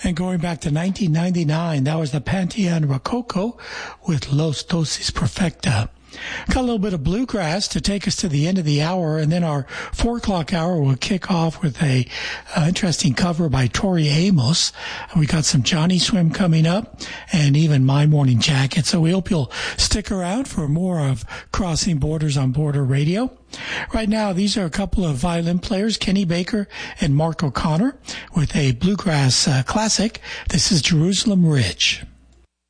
And going back to 1999, that was the Panteon Rococo with Los Dosis Perfecta. Got a little bit of bluegrass to take us to the end of the hour, and then our 4 o'clock hour will kick off with a interesting cover by Tori Amos. We got some Johnny Swim coming up, and even My Morning Jacket. So we hope you'll stick around for more of Crossing Borders on Border Radio. Right now, these are a couple of violin players, Kenny Baker and Mark O'Connor, with a bluegrass classic. This is Jerusalem Ridge.